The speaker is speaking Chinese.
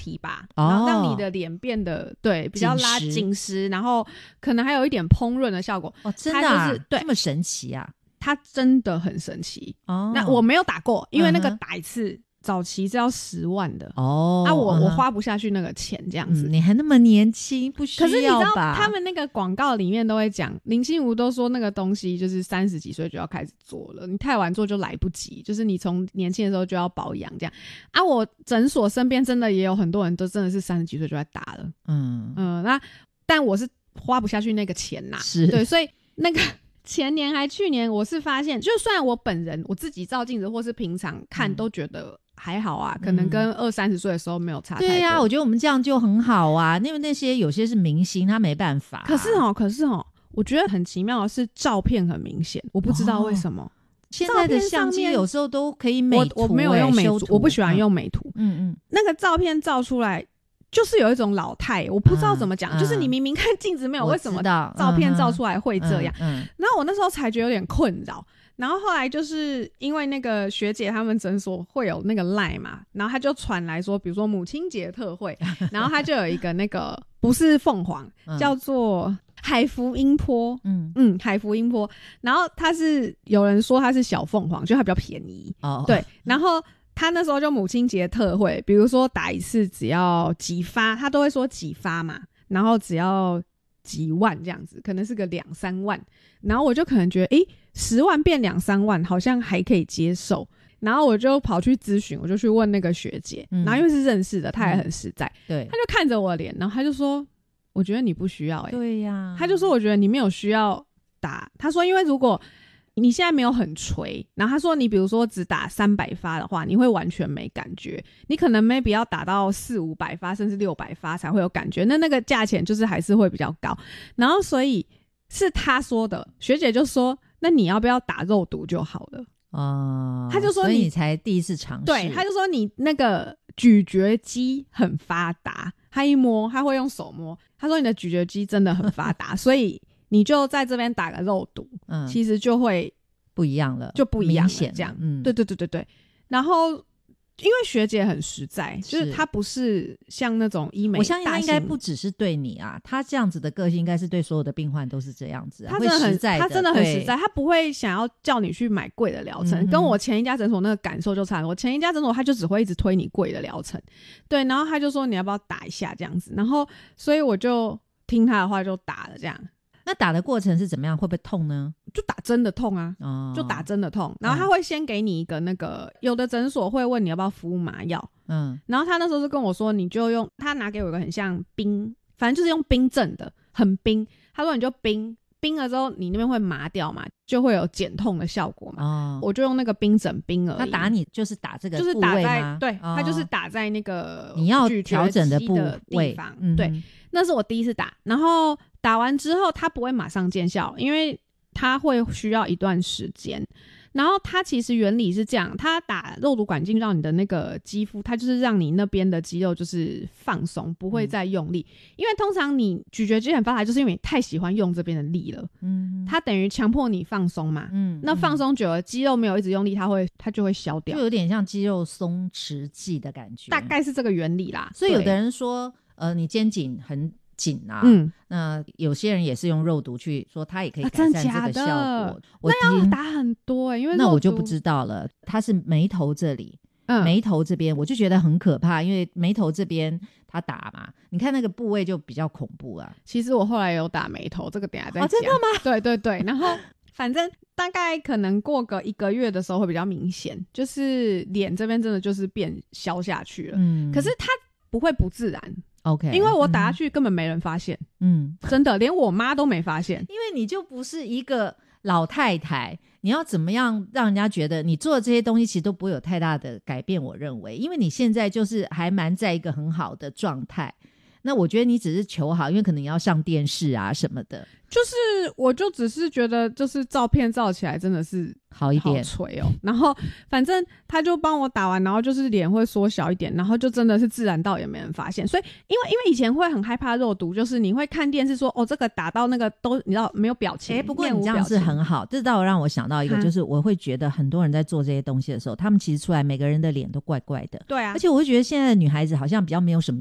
体吧，然后让你的脸变得对比较紧实，然后可能还有一点烹饪的效果。 真的啊， 就是对这么神奇啊？ 它真的很神奇那我没有打过，因为那个打一次早期是要10万的我花不下去那个钱这样子。 你还那么年轻，不需要吧？ 可是你知道他们那个广告里面都会讲，林心如都说那个东西就是30几岁就要开始做了，你太晚做就来不及，就是你从年轻的时候就要保养这样我诊所身边真的也有很多人都真的是30几岁就在打了那但我是花不下去那个钱是对，所以那个前年还去年我是发现，就算我本人我自己照镜子或是平常看都觉得还好可能跟20-30岁的时候没有差太多。 对我觉得我们这样就很好因为那些有些是明星他没办法可是我觉得很奇妙的是照片很明显，我不知道为什么现在的相机有时候都可以美图我没有用美图，我不喜欢用美图那个照片照出来就是有一种老态，我不知道怎么讲就是你明明看镜子没有为什么照片照出来会这样然后我那时候才觉得有点困扰，然后后来就是因为那个学姐他们诊所会有那个 LINE 嘛，然后他就传来说比如说母亲节特惠然后他就有一个那个不是凤凰叫做海福音波海福音波，然后他是有人说他是小凤凰，就它比较便宜对，然后他那时候就母亲节特惠，比如说打一次只要几发，他都会说几发嘛，然后只要几万这样子，可能是个2-3万，然后我就可能觉得10万变2-3万好像还可以接受，然后我就跑去咨询，我就去问那个学姐然后因为是认识的，她也很实在对，她就看着我的脸，然后她就说我觉得你不需要对呀， 她就说我觉得你没有需要打，她说因为如果你现在没有很垂，然后他说你比如说只打300发的话你会完全没感觉，你可能 maybe 要打到400-500发甚至600发才会有感觉，那个价钱就是还是会比较高，然后所以是他说的，学姐就说那你要不要打肉毒就好了他就说所以你才第一次尝试， 对，他就说你那个咀嚼肌很发达，他一摸他会用手摸，他说你的咀嚼肌真的很发达所以你就在这边打个肉毒其实就会不一样了， 就不一样了这样对对对对对，然后因为学姐很实在，就是她不是像那种医美， 我相信她应该不只是对你她这样子的个性应该是对所有的病患都是这样子她真的很实在的， 她真的很实在，她不会想要叫你去买贵的疗程跟我前一家诊所那个感受就差了，我前一家诊所她就只会一直推你贵的疗程对，然后她就说你要不要打一下这样子，然后所以我就听她的话就打了这样。 那打的过程是怎么样？会不会痛呢？ 就打针的痛就打针的痛，然后他会先给你一个那个有的诊所会问你要不要敷麻药然后他那时候是跟我说你就用，他拿给我一个很像冰，反正就是用冰镇的很冰，他说你就冰了之后你那边会麻掉嘛，就会有减痛的效果嘛我就用那个冰枕冰而已。 他打你就是打这个部位吗？ 就是打在对他就是打在那个你要调整的部位地方对，那是我第一次打，然后打完之后它不会马上见效，因为它会需要一段时间，然后它其实原理是这样，它打肉毒杆菌让你的那个肌肤，它就是让你那边的肌肉就是放松，不会再用力因为通常你咀嚼肌很发达就是因为你太喜欢用这边的力了它等于强迫你放松嘛那放松久了肌肉没有一直用力它就会消掉， 就有点像肌肉松弛剂的感觉， 大概是这个原理啦。 所以有的人说你肩颈很紧那有些人也是用肉毒去说它也可以改善这个效果那要打很多因为那我就不知道了，它是眉头这里眉头这边我就觉得很可怕，因为眉头这边它打嘛，你看那个部位就比较恐怖其实我后来有打眉头，这个等一下再讲真的吗？ 对对对，然后反正大概可能过个1个月的时候会比较明显，就是脸这边真的就是变消下去了可是它不会不自然 OK， 因为我打下去根本没人发现真的连我妈都没发现， 因为你就不是一个老太太，你要怎么样让人家觉得你做的这些东西其实都不会有太大的改变，我认为因为你现在就是还蛮在一个很好的状态，那我觉得你只是求好，因为可能你要上电视啊什么的， 就是我就只是觉得就是照片照起来真的是好一点， 好垂然后反正他就帮我打完，然后就是脸会缩小一点，然后就真的是自然到也没人发现，所以因为以前会很害怕肉毒，就是你会看电视说这个打到那个都你知道没有表情不过你这样是很好，这倒让我想到一个就是我会觉得很多人在做这些东西的时候他们其实出来每个人的脸都怪怪的， 对啊， 而且我会觉得现在的女孩子好像比较没有什么